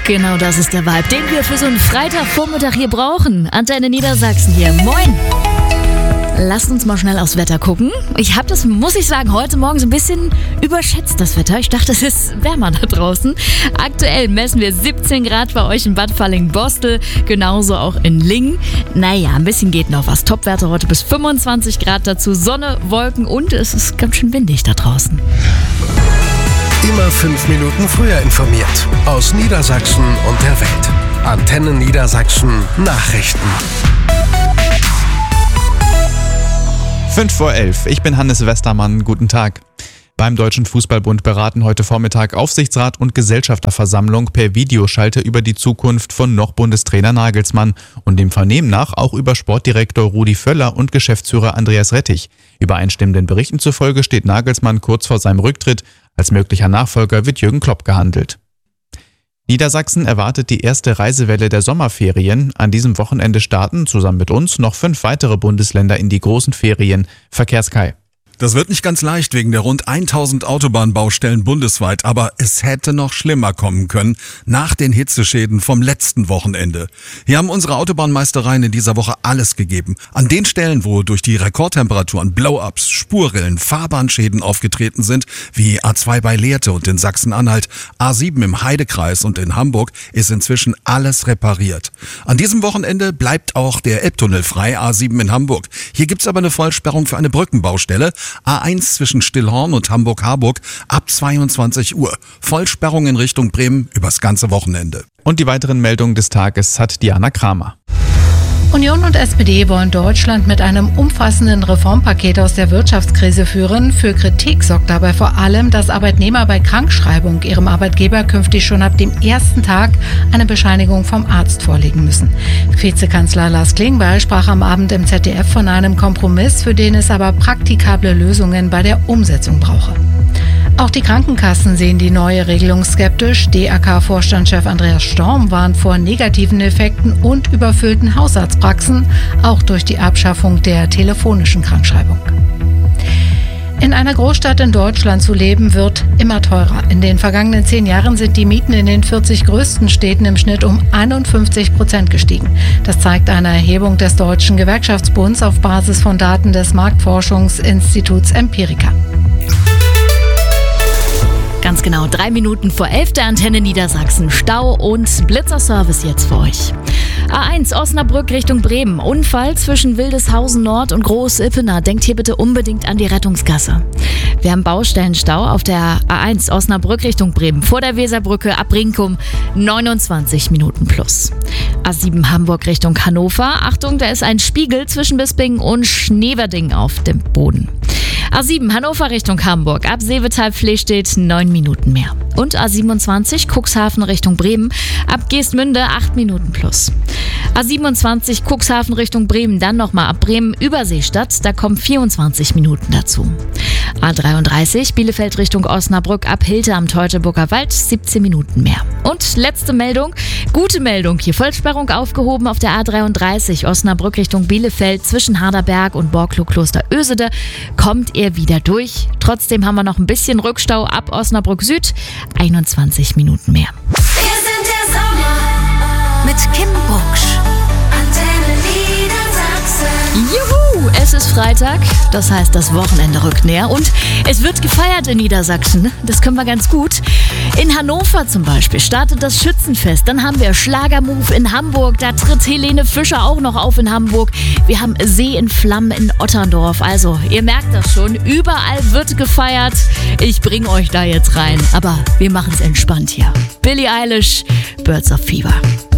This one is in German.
Genau das ist der Vibe, den wir für so einen Freitagvormittag hier brauchen. Antenne Niedersachsen hier. Moin! Lasst uns mal schnell aufs Wetter gucken. Ich habe das, muss ich sagen, heute Morgen so ein bisschen überschätzt, das Wetter. Ich dachte, es ist wärmer da draußen. Aktuell messen wir 17 Grad bei euch in Bad Falling-Bostel, genauso auch in Lingen. Naja, ein bisschen geht noch was. Topwerte heute bis 25 Grad dazu. Sonne, Wolken und es ist ganz schön windig da draußen. Immer 5 Minuten früher informiert. Aus Niedersachsen und der Welt. Antenne Niedersachsen Nachrichten. 11:05. Ich bin Hannes Westermann. Guten Tag. Beim Deutschen Fußballbund beraten heute Vormittag Aufsichtsrat und Gesellschafterversammlung per Videoschalte über die Zukunft von noch Bundestrainer Nagelsmann und dem Vernehmen nach auch über Sportdirektor Rudi Völler und Geschäftsführer Andreas Rettich. Übereinstimmenden Berichten zufolge steht Nagelsmann kurz vor seinem Rücktritt. Als möglicher Nachfolger wird Jürgen Klopp gehandelt. Niedersachsen erwartet die erste Reisewelle der Sommerferien. An diesem Wochenende starten, zusammen mit uns, noch 5 weitere Bundesländer in die großen Ferien. Verkehrskai. Das wird nicht ganz leicht wegen der rund 1000 Autobahnbaustellen bundesweit, aber es hätte noch schlimmer kommen können nach den Hitzeschäden vom letzten Wochenende. Hier haben unsere Autobahnmeistereien in dieser Woche alles gegeben. An den Stellen, wo durch die Rekordtemperaturen Blow-ups, Spurrillen, Fahrbahnschäden aufgetreten sind, wie A2 bei Lehrte und in Sachsen-Anhalt, A7 im Heidekreis und in Hamburg, ist inzwischen alles repariert. An diesem Wochenende bleibt auch der Elbtunnel frei, A7 in Hamburg. Hier gibt's aber eine Vollsperrung für eine Brückenbaustelle. A1 zwischen Stillhorn und Hamburg-Harburg ab 22 Uhr. Vollsperrung in Richtung Bremen übers ganze Wochenende. Und die weiteren Meldungen des Tages hat Diana Kramer. Union und SPD wollen Deutschland mit einem umfassenden Reformpaket aus der Wirtschaftskrise führen. Für Kritik sorgt dabei vor allem, dass Arbeitnehmer bei Krankschreibung ihrem Arbeitgeber künftig schon ab dem ersten Tag eine Bescheinigung vom Arzt vorlegen müssen. Vizekanzler Lars Klingbeil sprach am Abend im ZDF von einem Kompromiss, für den es aber praktikable Lösungen bei der Umsetzung brauche. Auch die Krankenkassen sehen die neue Regelung skeptisch. DRK-Vorstandschef Andreas Storm warnt vor negativen Effekten und überfüllten Hausarztpraxen, auch durch die Abschaffung der telefonischen Krankschreibung. In einer Großstadt in Deutschland zu leben, wird immer teurer. In den vergangenen 10 Jahren sind die Mieten in den 40 größten Städten im Schnitt um 51% gestiegen. Das zeigt eine Erhebung des Deutschen Gewerkschaftsbunds auf Basis von Daten des Marktforschungsinstituts Empirica. Ganz genau, 3 Minuten vor 11 der Antenne Niedersachsen. Stau und Blitzerservice jetzt für euch. A1 Osnabrück Richtung Bremen. Unfall zwischen Wildeshausen Nord und Groß-Ippener. Denkt hier bitte unbedingt an die Rettungsgasse. Wir haben Baustellenstau auf der A1 Osnabrück Richtung Bremen. Vor der Weserbrücke ab Brinkum 29 Minuten plus. A7 Hamburg Richtung Hannover. Achtung, da ist ein Spiegel zwischen Bisping und Schneverding auf dem Boden. A7 Hannover Richtung Hamburg. Ab Seevetal-Flehstedt 9 Minuten mehr. Und A27 Cuxhaven Richtung Bremen. Ab Geestmünde 8 Minuten plus. A27 Cuxhaven Richtung Bremen, dann nochmal ab Bremen Überseestadt. Da kommen 24 Minuten dazu. A33 Bielefeld Richtung Osnabrück ab Hilter am Teutoburger Wald 17 Minuten mehr. Und letzte Meldung, gute Meldung hier. Vollsperrung aufgehoben auf der A33 Osnabrück Richtung Bielefeld zwischen Harderberg und Borklow-Kloster Ösede. Kommt ihr wieder durch. Trotzdem haben wir noch ein bisschen Rückstau ab Osnabrück Süd. 21 Minuten mehr. Wir sind der Sommer mit Kim Bucksch. Antenne Niedersachsen. Juhu, es ist Freitag, das heißt, das Wochenende rückt näher und es wird gefeiert in Niedersachsen. Das können wir ganz gut. In Hannover zum Beispiel startet das Schützenfest. Dann haben wir Schlagermove in Hamburg. Da tritt Helene Fischer auch noch auf in Hamburg. Wir haben See in Flammen in Otterndorf. Also, ihr merkt das schon. Überall wird gefeiert. Ich bringe euch da jetzt rein. Aber wir machen es entspannt hier. Billie Eilish, Birds of Fever.